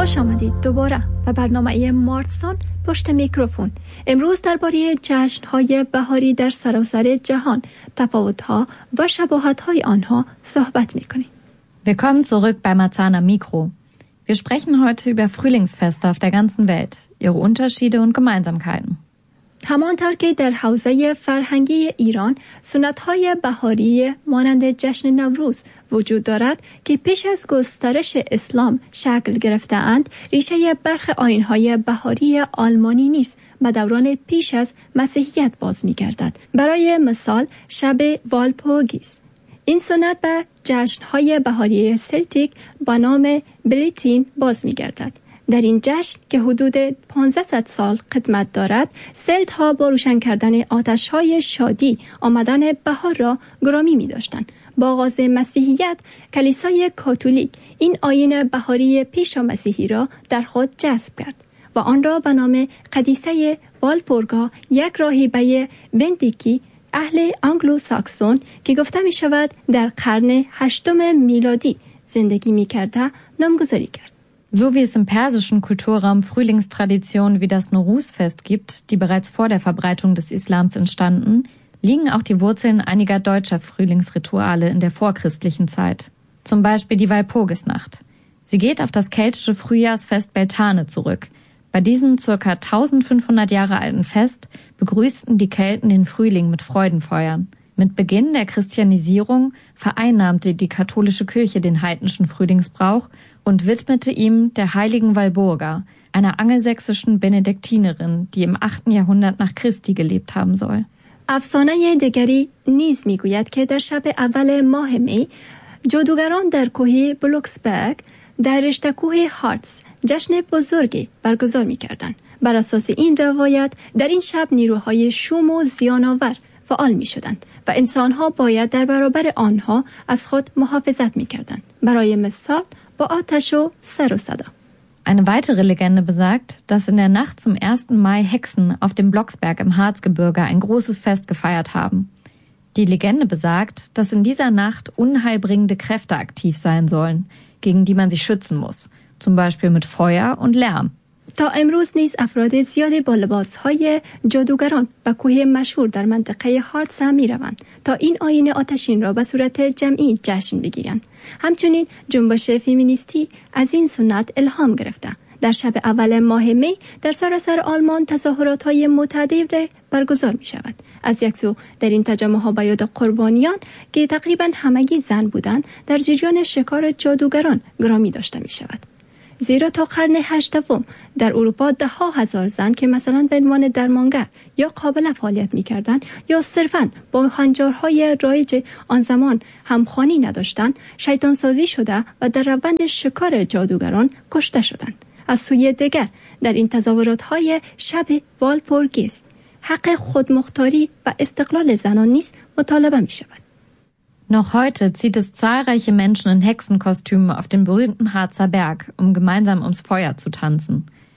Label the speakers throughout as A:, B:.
A: خوش آمدید دوباره به برنامه مارتسون پشت میکروفون. امروز درباره جشن‌های بهاری در سراسر جهان، تفاوت‌ها و شباهت‌های آنها صحبت می‌کنیم.
B: Willkommen zurück bei Marzahner Mikro. Wir sprechen heute über Frühlingsfeste auf der ganzen Welt, ihre Unterschiede und Gemeinsamkeiten.
A: همانطور که در حوزه فرهنگی ایران سنت‌های بهاری مانند جشن نوروز وجود دارد که پیش از گسترش اسلام شکل گرفته‌اند، ریشه برخی آیین‌های بهاری آلمانی نیز به دوران پیش از مسیحیت باز می‌گردد. برای مثال شب والپورگیس. این سنت به جشن‌های بهاری سلتیک با نام بلیتین باز می‌گردد. در این جشن که حدود 1500 سال قدمت دارد، سلت‌ها با روشن کردن آتش‌های شادی آمدن بهار را گرامی می‌داشتند. با آغاز مسیحیت، کلیسای کاتولیک این آیین بهاری پیش مسیحی را در خود جذب کرد و آن را به نام قدیسه والپورگا، یک راهبه بندیکی اهل آنگلو ساکسون که گفته می شود در قرن 8 میلادی زندگی می کرده نامگذاری کرد.
B: So wie es im persischen Kulturraum Frühlingstraditionen wie das Nowruz-Fest gibt, die bereits vor der Verbreitung des Islams entstanden, liegen auch die Wurzeln einiger deutscher Frühlingsrituale in der vorchristlichen Zeit. Zum Beispiel die Walpurgisnacht. Sie geht auf das keltische Frühjahrsfest Beltane zurück. Bei diesem ca. 1500 Jahre alten Fest begrüßten die Kelten den Frühling mit Freudenfeuern. Mit Beginn der Christianisierung vereinnahmte die katholische Kirche den heidnischen Frühlingsbrauch und widmete ihm der heiligen Walburga, einer angelsächsischen Benediktinerin, die im 8. Jahrhundert nach Christi gelebt haben soll.
A: افسانه دیگری نیز میگوید که در شب اول ماه می جادوگران در کوه بلوکسبرگ در رشته کوه هارتز جشن بزرگی برگزار می‌کردند. بر اساس این روایت در این شب نیروهای شوم و زیان‌آور فعال می‌شدند و انسان‌ها باید در برابر آنها از خود محافظت می‌کردند. برای مثال با آتش و سر و صدا.
B: Eine weitere Legende besagt, dass in der Nacht zum 1. Mai Hexen auf dem Blocksberg im Harzgebirge ein großes Fest gefeiert haben. Die Legende besagt, dass in dieser Nacht unheilbringende Kräfte aktiv sein sollen, gegen die man sich schützen muss, zum Beispiel mit Feuer und Lärm.
A: تا امروز نیز افراد زیادی با لباس‌های جادوگران به کوه مشهور در منطقه هارتز می‌روند تا این آیین آتشین را به صورت جمعی جشن بگیرند. همچنین جنبش فمینیستی از این سنت الهام گرفته. در شب اول ماه می در سراسر آلمان تظاهرات‌های متعددی برگزار می‌شود. از یک سو در این تجمع‌ها به یاد قربانیان که تقریباً همگی زن بودند در جریان شکار جادوگران گرامی داشته می‌شود. زیرا تا قرن 8 در اروپا 10,000 زن که مثلا به عنوان درمانگر یا قابله فعالیت می‌کردند یا صرفاً با هنجارهای رایج آن زمان همخوانی نداشتند، شیطان سازی شده و در روند شکار جادوگران کشته شدند. از سوی دیگر در این تظاهرات‌های شب والپورگیس حق خودمختاری و استقلال زنان نیز مطالبه می‌شود.
B: Noch heute zieht es zahlreiche Menschen in Hexenkostümen auf den berühmten Harzer Berg, um gemeinsam ums Feuer zu tanzen.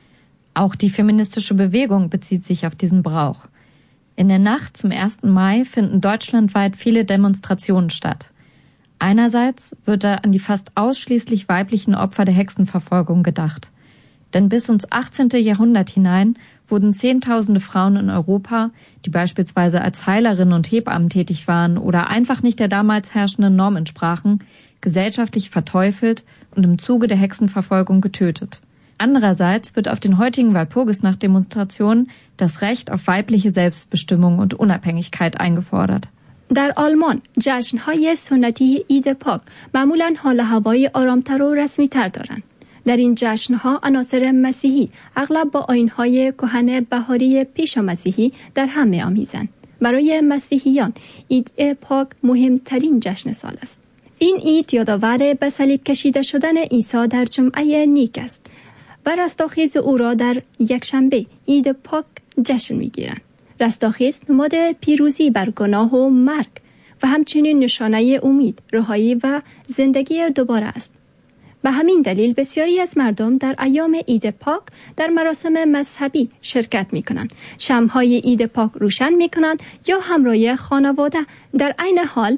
B: Auch die feministische Bewegung bezieht sich auf diesen Brauch. In der Nacht zum 1. Mai finden deutschlandweit viele Demonstrationen statt. Einerseits wird da an die fast ausschließlich weiblichen Opfer der Hexenverfolgung gedacht. Denn bis ins 18. Jahrhundert hinein wurden Zehntausende Frauen in Europa, die beispielsweise als Heilerinnen und Hebammen tätig waren oder einfach nicht der damals herrschenden Norm entsprachen, gesellschaftlich verteufelt und im Zuge der Hexenverfolgung getötet. Andererseits wird auf den heutigen Walpurgisnacht-Demonstrationen das Recht auf weibliche Selbstbestimmung und Unabhängigkeit eingefordert.
A: در آلمان جشن‌های سنتی عید پاک معمولاً حال هوای آرامتر و رسمی‌تر دارند. در این جشن‌ها عناصر مسیحی اغلب با آیین‌های کهن بهاری پیش مسیحی در هم می‌آمیزند. برای مسیحیان عید پاک مهمترین جشن سال است. این عید یادآور به صلیب کشیده شدن عیسی در جمعه نیک است و رستاخیز او را در یکشنبه عید پاک جشن می‌گیرند. رستاخیز نماد پیروزی بر گناه و مرگ و همچنین نشانه امید، رهایی و زندگی دوباره است. به همین دلیل بسیاری از مردم در ایام عید پاک در مراسم مذهبی شرکت می کنند. شمع‌های عید پاک روشن می کنند یا همراه خانواده در عین حال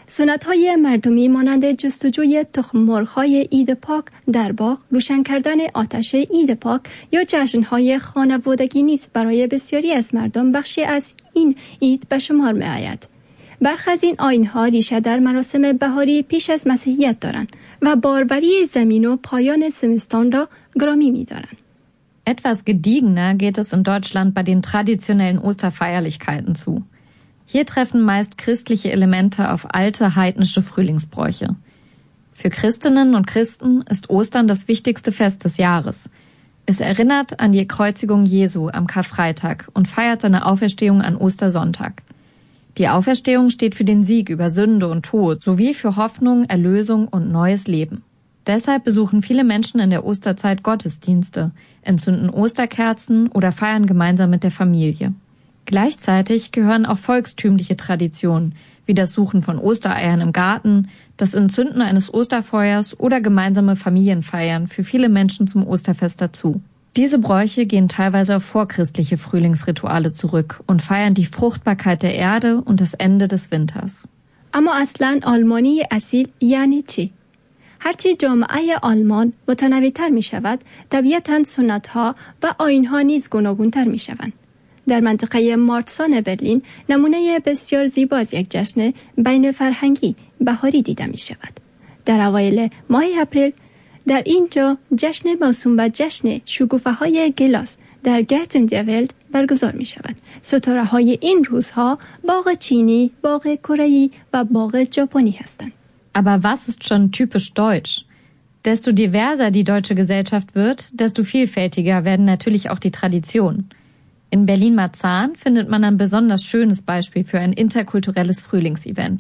A: سنت‌های مردمی مانند جستجوی تخم مرغ‌های عید پاک در باغ، روشن کردن آتش عید پاک یا جشن‌های خانوادگی نیز برای بسیاری از مردم بخشی از این عید به شمار می‌آید. برخی از این آیین‌ها ریشه در مراسم بهاری پیش از مسیحیت دارند و باروری زمین و پایان زمستان را گرامی می‌دارند.
B: Etwas gediegener geht es in Deutschland bei den traditionellen Osterfeierlichkeiten zu. Hier treffen meist christliche Elemente auf alte heidnische Frühlingsbräuche. Für Christinnen und Christen ist Ostern das wichtigste Fest des Jahres. Es erinnert an die Kreuzigung Jesu am Karfreitag und feiert seine Auferstehung an Ostersonntag. Die Auferstehung steht für den Sieg über Sünde und Tod sowie für Hoffnung, Erlösung und neues Leben. Deshalb besuchen viele Menschen in der Osterzeit Gottesdienste, entzünden Osterkerzen oder feiern gemeinsam mit der Familie. Gleichzeitig gehören auch volkstümliche Traditionen, wie das Suchen von Ostereiern im Garten, das Entzünden eines Osterfeuers oder gemeinsame Familienfeiern für viele Menschen zum Osterfest dazu. Diese Bräuche gehen teilweise auf vorchristliche Frühlingsrituale zurück und feiern die Fruchtbarkeit der Erde und das Ende des Winters.
A: اما اصلاً آلمانی اصیل یعنی چی؟ هرچی جامعه آلمان متنوع‌تر می شود، طبیعتاً سنت‌ها و آیین‌ها نیز گوناگون‌تر می شوند. در منطقه مارتسان برلین نمونه بسیار زیبا از یک جشن بین فرهنگی بهاری دیده می شود. در اوایل ماه اپریل در اینجا جشن موسوم به جشن شکوفه‌های گلاس در گتندیولد برگزار می شود. ستاره‌های این روزها باغ چینی، باغ کره‌ای و باغ ژاپنی هستند.
B: Aber was ist schon typisch deutsch? Desto diverser die deutsche Gesellschaft wird, desto vielfältiger werden natürlich auch die Traditionen. In Berlin-Marzahn findet man ein besonders schönes Beispiel für ein interkulturelles Frühlingsevent.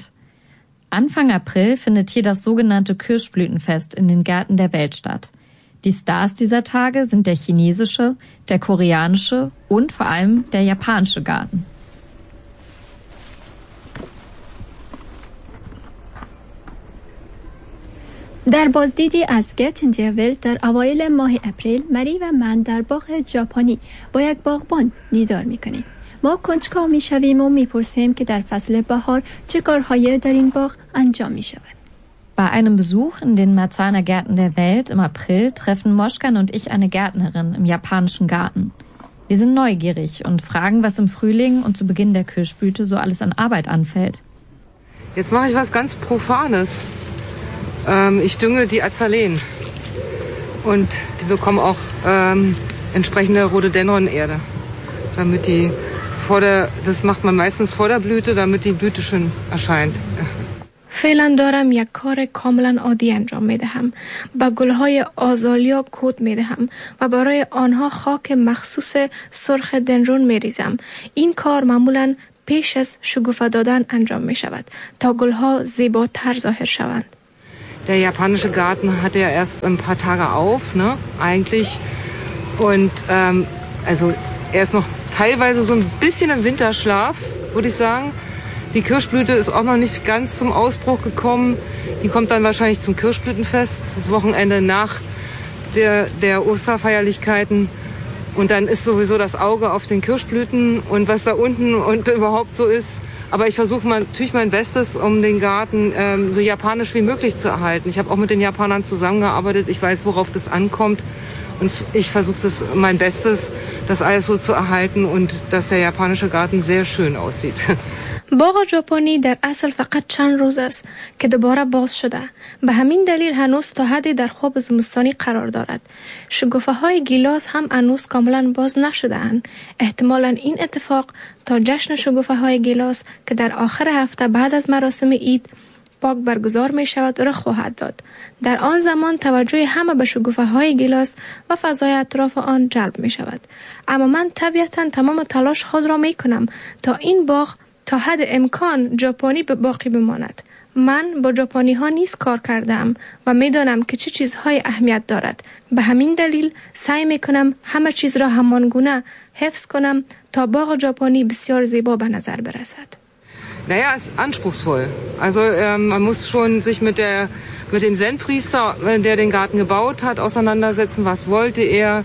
B: Anfang April findet hier das sogenannte Kirschblütenfest in den Gärten der Welt statt. Die Stars dieser Tage sind der chinesische, der koreanische und vor allem der japanische Garten.
A: در بازدیدی از گتندیولد در اوایل ماه اپریل، مری و من در باغ ژاپنی با یک باغبان دیدار میکنیم. ما کنجکاو میشویم و میپرسیم که در فصل بهار چه کارهایی در این باغ انجام میشود.
B: Bei einem Besuch in den Marzahner Gärten der Welt im April treffen Moschkan und ich eine Gärtnerin im japanischen Garten. Wir sind neugierig und fragen, was im Frühling und zu Beginn der Kirschblüte so alles an Arbeit anfällt.
C: Jetzt mache ich was ganz Profanes. Ich dünge die Azaleen und die bekommen auch entsprechende Rhododendron-Erde, damit die das macht man meistens vor der Blüte, damit die Blüte schön erscheint.
D: فعلا دارم یک کار کاملا عادی انجام میدهم. با گلهای آزالیا کود میدهم و برای آنها خاک مخصوص سرخ دندرون میریزم. این کار معمولا پیش از شکوفه دادن انجام می شود تا گلها زیباتر ظاهر شوند.
C: Der japanische Garten hat ja erst ein paar Tage auf, ne, eigentlich. Und also er ist noch teilweise so ein bisschen im Winterschlaf, würde ich sagen. Die Kirschblüte ist auch noch nicht ganz zum Ausbruch gekommen. Die kommt dann wahrscheinlich zum Kirschblütenfest, das Wochenende nach der Osterfeierlichkeiten. Und dann ist sowieso das Auge auf den Kirschblüten und was da unten und überhaupt so ist. Aber ich versuche natürlich mein Bestes, um den Garten so japanisch wie möglich zu erhalten. Ich habe auch mit den Japanern zusammengearbeitet. Ich weiß, worauf das ankommt. Und ich versuche mein Bestes, das alles so zu erhalten und dass der japanische Garten sehr schön aussieht.
D: باغ ژاپنی در اصل فقط چند روز است که دوباره باز شده. به همین دلیل هنوز تا حدی در خواب زمستانی قرار دارد. شکوفه های گیلاس هم هنوز کاملا باز نشده اند. احتمالاً این اتفاق تا جشن شکوفه های گیلاس که در آخر هفته بعد از مراسم عید پاک برگزار می شود رخ خواهد داد. در آن زمان توجه همه به شکوفه های گیلاس و فضای اطراف آن جلب می شود. اما من طبیعتاً تمام تلاش خود را می کنم تا این باغ تا حد امکان ژاپنی باقی بماند. من با ژاپنی ها نیز کار کردم و می دانم که چه چیزهای اهمیت دارد. به همین دلیل سعی می کنم همه چیز را همانگونه حفظ کنم تا باغ ژاپنی بسیار زیبا به نظر برسد.
C: Naja, ist anspruchsvoll. Also man muss schon sich mit dem Zen-Priester, der den Garten gebaut hat, auseinandersetzen. Was wollte er?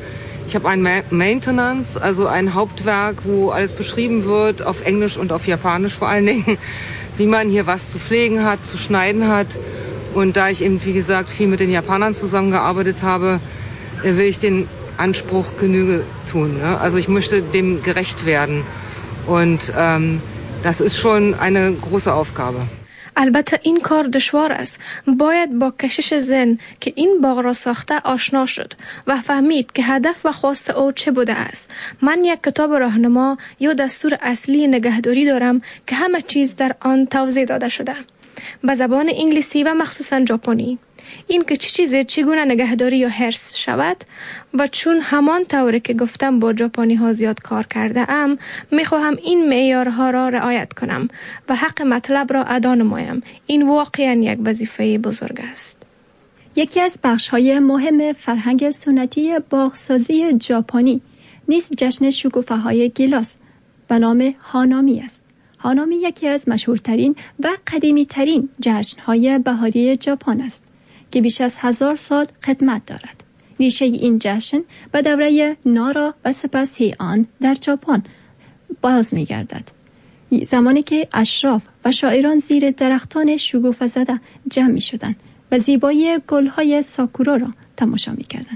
C: Ich habe ein Maintenance, also ein Hauptwerk, wo alles beschrieben wird, auf Englisch und auf Japanisch vor allen Dingen, wie man hier was zu pflegen hat, zu schneiden hat. Und da ich eben, wie gesagt, viel mit den Japanern zusammengearbeitet habe, will ich den Anspruch Genüge tun. Ne? Also ich möchte dem gerecht werden. Und das ist schon eine große Aufgabe.
D: البته این کار دشوار است. باید با کشش ذهن که این باغ را ساخته آشنا شد و فهمید که هدف و خواست او چه بوده است. من یک کتاب راهنما یا دستور اصلی نگهداری دارم که همه چیز در آن توضیح داده شده. به زبان انگلیسی و مخصوصاً ژاپنی. این که چه چیزی چگونه نگهداری یا حفظ شود و چون همان طوری که گفتم با ژاپنی ها زیاد کار کرده ام میخواهم این معیارها را رعایت کنم و حق مطلب را ادا نمایم. این واقعا یک وظیفه بزرگ است.
A: یکی از بخش‌های مهم فرهنگ سنتی باغسازی ژاپنی نیز جشن شکوفه‌های گیلاس به نام هانامی است. هانامی یکی از مشهورترین و قدیمی‌ترین جشن‌های بهاری ژاپن است که بیش از 1000 سال قدمت دارد. ریشه این جشن به دوره نارا و سپس هیئان در ژاپن باز می‌گردد. زمانی که اشراف و شاعران زیر درختان شکوفه زده جمع می‌شدند و زیبایی گل‌های ساکورا را تماشا می‌کردند.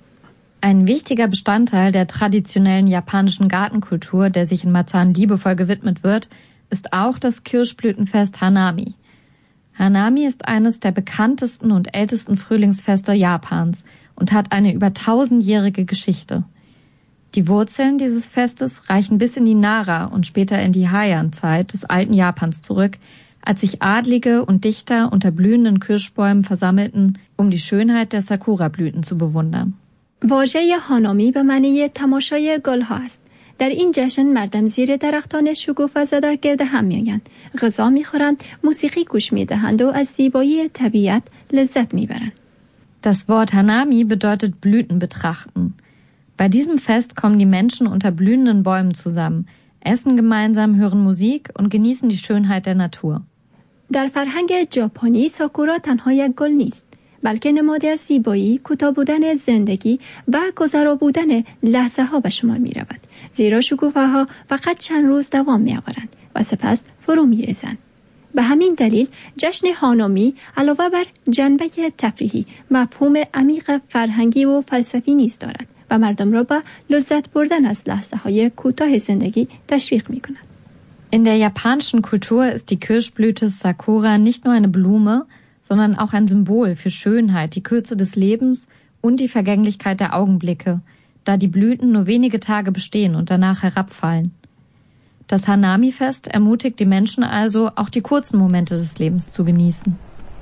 B: Ein wichtiger Bestandteil der traditionellen japanischen Gartenkultur, der sich in Marzahn liebevoll gewidmet wird, ist auch das Kirschblütenfest Hanami. Hanami ist eines der bekanntesten und ältesten Frühlingsfeste Japans und hat eine über 1000-jährige Geschichte. Die Wurzeln dieses Festes reichen bis in die Nara und später in die Heian-Zeit des alten Japans zurück, als sich Adlige und Dichter unter blühenden Kirschbäumen versammelten, um die Schönheit der Sakura-Blüten zu bewundern.
A: واژه هانامی به معنی تماشای گل‌ها است. در این جشن مردم زیر درختان شکوفه زده گرد هم می‌آیند، غذا می‌خورند، موسیقی گوش می‌دهند و از زیبایی طبیعت لذت می‌برند.
B: Das Wort Hanami bedeutet Blüten betrachten. Bei diesem Fest kommen die Menschen unter blühenden Bäumen zusammen, essen gemeinsam, hören Musik und genießen die Schönheit der Natur.
A: در فرهنگ ژاپنی ساکورا تنها یک گل نیست، بلکه نماد از زیبایی، کوتاه بودن زندگی و گذرا بودن لحظه ها به شمار می رود. زیرا شکوفه ها فقط چند روز دوام می آورند و سپس فرو می ریزند. به همین دلیل جشن هانامی علاوه بر جنبه تفریحی مفهوم عمیق فرهنگی و فلسفی نیز دارد و مردم را به لذت بردن از لحظه های کوتاه زندگی تشویق می کند.
B: In der japanischen Kultur ist die Kirschblüte Sakura nicht nur eine Blume, sondern auch ein Symbol für Schönheit, die Kürze des Lebens und die Vergänglichkeit der Augenblicke, da die Blüten nur wenige Tage bestehen und danach herabfallen. Das Hanami-Fest ermutigt die Menschen also, auch die kurzen Momente des Lebens zu genießen.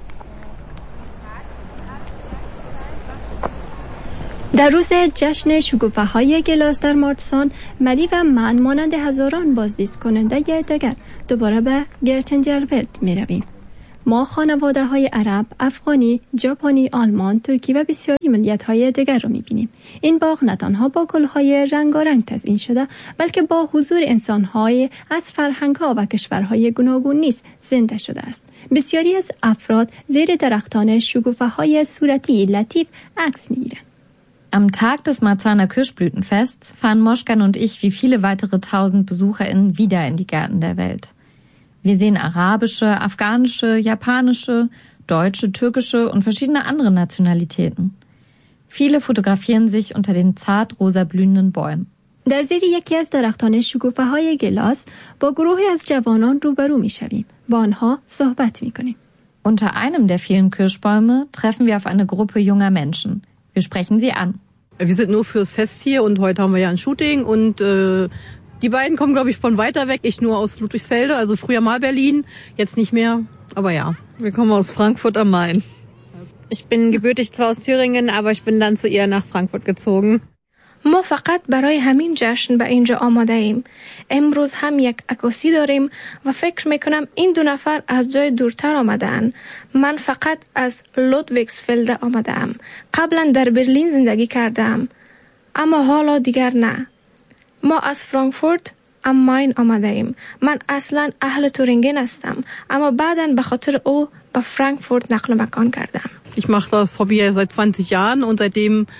A: در روز جشن شکوفه‌های گیلاس در مارسان، ملی و من مانند هزاران بازدید کننده دگر دوباره به گرتندیرولد می رویم. ما خانواده‌های عرب، افغانی، ژاپنی، آلمان، ترکی و بسیاری ملیت‌های دیگر را می‌بینیم. این باغ نه تنها با گل‌های رنگارنگ تزیین شده، بلکه با حضور انسان‌های از فرهنگ‌ها و کشورهای گوناگون نیز زنده شده است. بسیاری از افراد زیر درختان شکوفه‌های صورتی لطیف عکس می‌گیرند.
B: Am Tag des Marzahner Kirschblütenfests fahren Moschkan und ich wie viele weitere 1000 BesucherInnen wieder in die Gärten der Welt. Wir sehen arabische, afghanische, japanische, deutsche, türkische und verschiedene andere Nationalitäten. Viele fotografieren sich unter den zart rosa blühenden Bäumen.
A: در زیر یکی از درختان شکوفه‌های گیلاس با گروهی از جوانان روبرو می‌شویم. با آنها صحبت می‌کنیم.
B: Unter einem der vielen Kirschbäume treffen wir auf eine Gruppe junger Menschen. Wir sprechen sie an.
E: Wir sind nur fürs Fest hier und heute haben wir ja ein Shooting und die beiden kommen, glaube ich, von weiter weg. Ich nur aus Ludwigsfelde, also früher mal Berlin, jetzt nicht mehr, aber ja.
F: Wir kommen aus Frankfurt am Main. Ich bin gebürtig zwar aus Thüringen, aber ich bin dann zu ihr nach Frankfurt gezogen.
D: ما فقط برای همین جشن به اینجا آماده ایم. امروز هم یک عکاسی داریم و فکر میکنم این دو نفر از جای دورتر آمدن. من فقط از لودویگسفلد آمدم. قبلا در برلین زندگی کردم، اما حالا دیگر نه. ما از فرانکفورت ام ماین آمده ایم. من اصلا اهل تورینگن هستم، اما بعداً به خاطر او به فرانکفورت نقل مکان کردم.
E: Ich mache das Hobby ja seit 20 Jahren und seitdem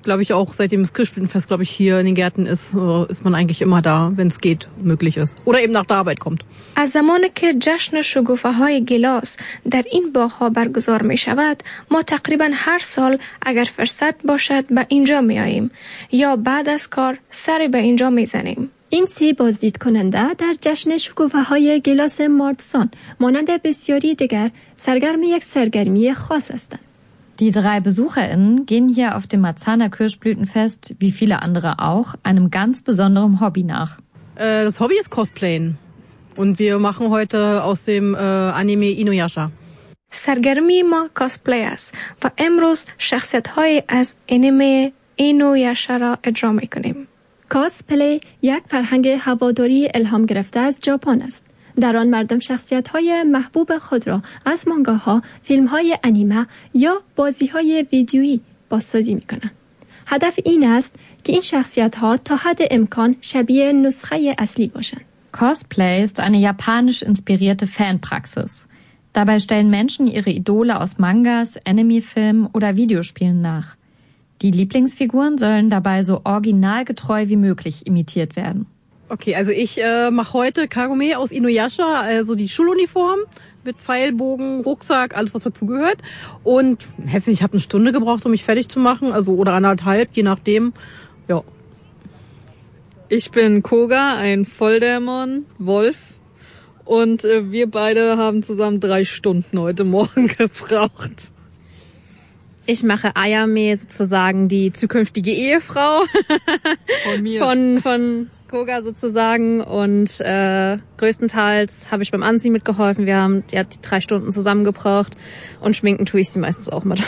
E: glaube ich, auch seitdem das Kirschblütenfest, glaube ich, hier in den Gärten ist man eigentlich immer da, wenn es geht, möglich ist. Oder eben nach der Arbeit kommt.
D: از زمانی که جشن شکوفه‌های گیلاس در این باغ‌ها برگزار می شود، ما تقریباً هر سال اگر فرصت باشد به اینجا می آییم یا بعد از کار سری به اینجا می زنیم.
A: این 3 بازدید کننده در جشن شکوفه‌های گیلاس مارتسان مانند بسیاری دیگر سرگرم یک سرگرمی خاص هستند.
B: Die 3 BesucherInnen gehen hier auf dem Marzahner Kirschblütenfest, wie viele andere auch, einem ganz besonderen Hobby nach.
E: Das Hobby ist Cosplayen. Und wir machen heute aus dem Anime Inuyasha.
D: سرگرمی ما کاسپلی است و امروز شخصیت‌های از انیمه اینویاشا را اجرا می‌کنیم.
A: کاسپلی یک فرهنگ هواداری الهام گرفته از ژاپن است. در آن مردم شخصیت‌های محبوب خود را از مانگاها، فیلم‌های انیمه یا بازی‌های ویدیویی بازسازی می‌کنند. هدف این است که این شخصیت‌ها تا حد امکان شبیه نسخه اصلی باشند.
B: Cosplay ist eine japanisch inspirierte Fanpraxis. Dabei stellen Menschen ihre Idole aus Mangas, Anime-Filmen oder Videospielen nach. Die Lieblingsfiguren sollen dabei so originalgetreu wie möglich imitiert werden.
E: Okay, also ich mache heute Kagome aus Inuyasha, also die Schuluniform mit Pfeilbogen, Rucksack, alles was dazu gehört. Und ich habe eine Stunde gebraucht, um mich fertig zu machen, also oder 1,5, je nachdem. Ja.
F: Ich bin Koga, ein Volldämon, Wolf. Und wir beide haben zusammen 3 Stunden heute Morgen gebraucht. Ich mache Ayame, sozusagen die zukünftige Ehefrau. Von mir. Von Koga sozusagen. Und größtenteils habe ich beim Anziehen mitgeholfen. Wir haben die 3 Stunden zusammen gebraucht. Und schminken tue ich sie meistens auch mit.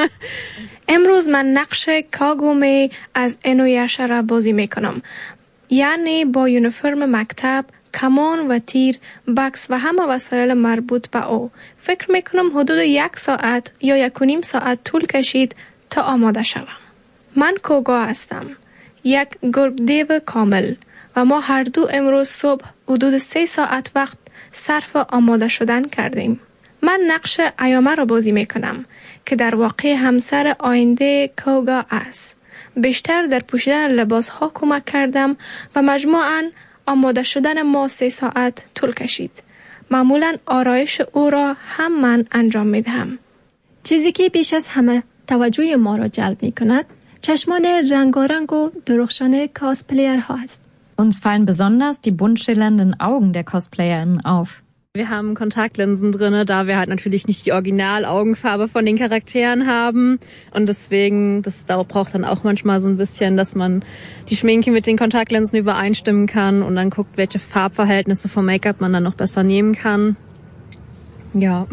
D: امروز من نقش کاگومه از اینویاشا را بازی میکنم. یعنی با یونیفرم مکتب، کمان و تیر، بکس و همه وسایل مربوط به او. فکر میکنم حدود 1 ساعت یا 1.5 ساعت طول کشید تا آماده شوم. من کوگا هستم. یک گرگ دیو کامل و ما هر دو امروز صبح حدود 3 ساعت وقت صرف آماده شدن کردیم. من نقش ایامه را بازی میکنم که در واقع همسر آینده کوگا است. بیشتر در پوشیدن لباس ها کمک کردم و مجموعاً آماده شدن ما 3 ساعت طول کشید. معمولاً آرایش او را هم من انجام می دهم.
A: چیزی که بیش از همه توجه ما را جلب می کند چشمان رنگارنگ و درخشان کاسپلیرها است.
B: Uns fallen besonders die bunt schillernden Augen der CosplayerInnen auf.
F: Wir haben Kontaktlinsen drinne, da wir halt natürlich nicht die Original-Augenfarbe von den Charakteren haben. Und deswegen, das braucht dann auch manchmal so ein bisschen, dass man die Schminke mit den Kontaktlinsen übereinstimmen kann und dann guckt, welche Farbverhältnisse vom Make-up man dann noch besser nehmen kann. Ja.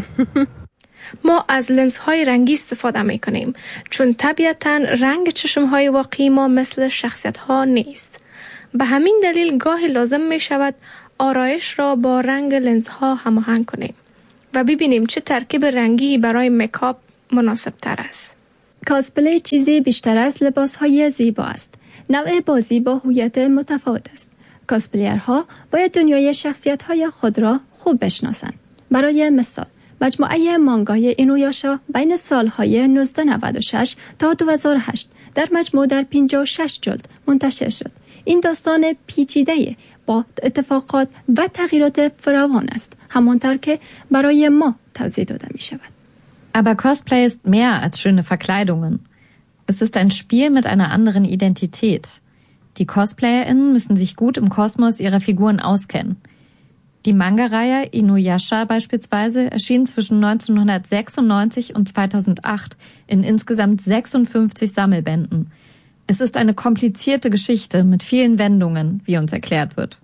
D: ما از لنزهای رنگی استفاده می کنیم چون طبیعتاً رنگ چشمهای واقعی ما مثل شخصیتها نیست. به همین دلیل گاهی لازم می شود آرایش را با رنگ لنزها هماهنگ کنیم و ببینیم چه ترکیب رنگی برای میکاپ مناسب تر است.
A: کاسپلی چیزی بیشتر از لباسهای زیبا است. نوع بازی با هویت متفاوت است. کاسپلیرها باید دنیای شخصیت‌های خود را خوب بشناسند. برای مثال مجموعه مانگای اینویاشا بین سالهای 1996 تا 2008 در مجموع در 56 جلد منتشر شد. این داستان پیچیده با اتفاقات و تغییرات فراوان است، همانطور که برای ما توضیح داده می شود.
B: Aber Cosplay ist mehr als schöne Verkleidungen. Es ist ein Spiel mit einer anderen Identität. Die CosplayerInnen müssen sich gut im Kosmos ihrer Figuren auskennen. Die Manga-Reihe Inuyasha beispielsweise erschien zwischen 1996 und 2008 in insgesamt 56 Sammelbänden. Es ist eine komplizierte Geschichte mit vielen Wendungen, wie uns erklärt wird.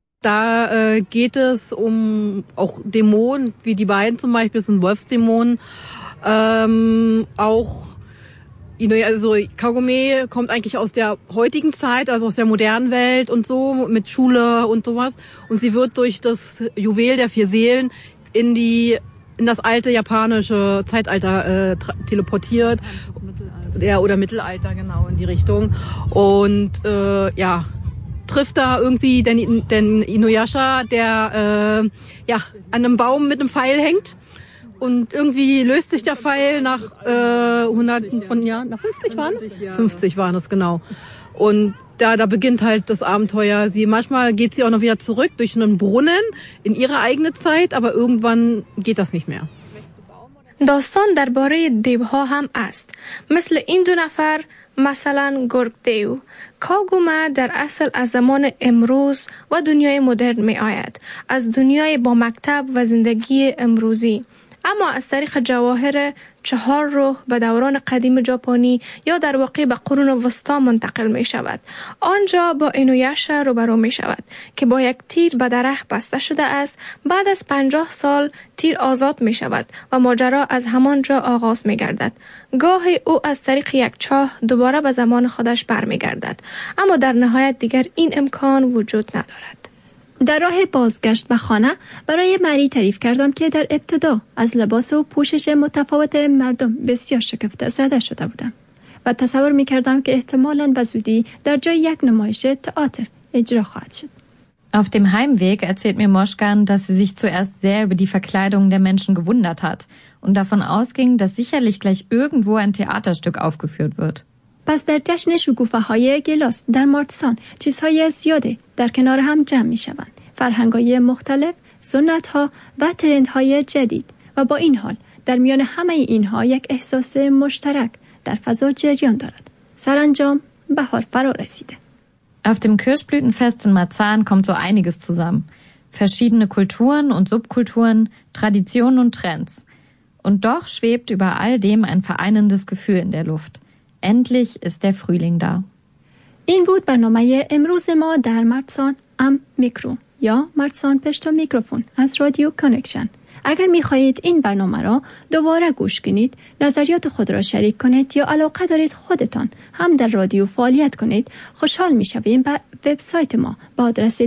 E: Da geht es um auch Dämonen, wie die beiden zum Beispiel, sind Wolfsdämonen. Auch also Kagome kommt eigentlich aus der heutigen Zeit, also aus der modernen Welt und so, mit Schule und sowas. Und sie wird durch das Juwel der 4 Seelen in das alte japanische Zeitalter teleportiert. Ja, oder Mittelalter, genau, in die Richtung. Und trifft da irgendwie den Inuyasha, der an einem Baum mit einem Pfeil hängt. Und irgendwie löst sich der Pfeil nach Hunderten von Jahren. Nach 50 waren es? 50 waren es, genau. Und da beginnt halt das Abenteuer. Manchmal geht sie auch noch wieder zurück durch einen Brunnen in ihre eigene Zeit, aber irgendwann geht das nicht mehr.
D: داستان درباره دیوها هم است. مثل این دو نفر، مثلا گرگ دیو. کاگوما در اصل از زمان امروز و دنیای مدرن می آید. از دنیای با مکتب و زندگی امروزی. اما از طریق جواهر 4 روح به دوران قدیم ژاپنی یا در واقع به قرون وسطا منتقل می شود. آنجا با اینویاشا روبرو می شود که با یک تیر به درخت بسته شده است. بعد از 50 سال تیر آزاد می شود و ماجرا از همانجا آغاز می گردد. گاهی او از طریق یک چاه دوباره به زمان خودش برمی گردد. اما در نهایت دیگر این امکان وجود ندارد.
A: در راه بازگشت به خانه برای مری تعریف کردم که در ابتدا از لباس و پوشش متفاوت مردم بسیار شگفت زده شده بودم و تصور می کردم که احتمالاً به زودی در جای یک نمایش تئاتر اجرا خواهد شد.
B: Auf dem Heimweg erzählt mir Moschkan, dass sie sich zuerst sehr über die Verkleidung der Menschen gewundert hat und davon ausging, dass sicherlich gleich irgendwo ein Theaterstück aufgeführt wird.
A: پس در جشن شکوفه‌های گلاس در مارتسان چیزهای زیاده در کنار هم جمع می شوند. فرهنگ‌های مختلف، سنت‌ها و ترندهای جدید و با این حال در میان همه اینها یک احساس مشترک در فضا جریان دارد. سرانجام بهار فرا رسیده.
B: Auf dem Kirschblütenfest in Marzahn kommt so einiges zusammen. Verschiedene Kulturen und Subkulturen, Traditionen und Trends. Und doch schwebt über all dem ein vereinendes Gefühl in der Luft. Endlich ist der Frühling da.
A: این بود برنامه امروز ما در مارتسان ام میکرو یا مارتسان پشت میکروفون از رادیو کانکشن. اگر میخواهید این برنامه را دوباره گوش کنید، نظریات خود را شریک کنید یا علاقه دارید خودتان هم در رادیو فعالیت کنید، خوشحال میشویم به وبسایت ما با آدرس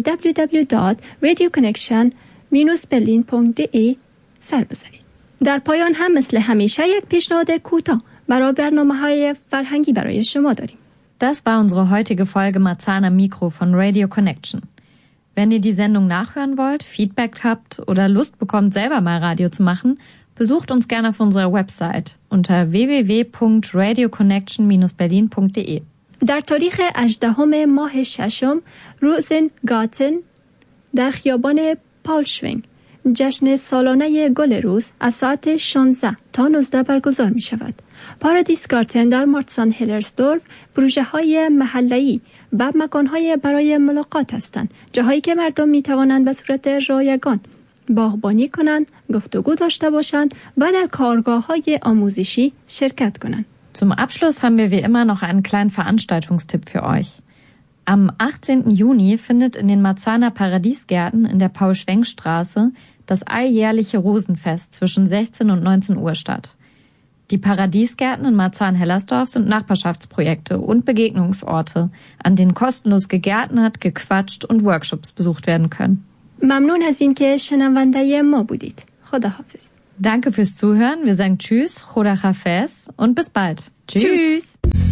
A: www.radioconnection-berlin.de سر بزنید. در پایان هم مثل همیشه یک پیشنهاد کوتاه برای برنامه‌های فرهنگی برای شما داریم.
B: Das war unsere heutige Folge Marzahn am Mikro von Radio Connection. Wenn ihr die Sendung nachhören wollt, Feedback habt oder Lust bekommt, selber mal Radio zu machen, besucht uns gerne auf unserer Website unter www.radioconnection-berlin.de.
A: در تاریخ 18 ماه ششم روزنگاتن در خیابان پاولشوینگ جشن سالانه گل روز از ساعت 16 تا 19 برگزار می شود. پارادیس گارتن در مارتسان هیلرسدورف پروژه های محلی و مکان‌های برای ملاقات هستند، جاهایی که مردم می توانند به صورت رایگان باغبانی کنند، گفتگو داشته باشند و در کارگاه‌های آموزشی شرکت کنند.
B: Zum Abschluss haben wir wie immer noch einen kleinen Veranstaltungstipp für euch. Am 18. Juni findet in den Marzahner Paradiesgärten in der Paul-Schwenk-Straße das alljährliche Rosenfest zwischen 16 und 19 Uhr statt. Die Paradiesgärten in Marzahn-Hellersdorf sind Nachbarschaftsprojekte und Begegnungsorte, an denen kostenlos gegärtnert, gequatscht und Workshops besucht werden können.
A: ممنون از اینکه شنونده ما بودید. خداحافظ.
B: Danke fürs Zuhören. Wir sagen Tschüss, Choda Hafez und bis bald. Tschüss.
A: Tschüss.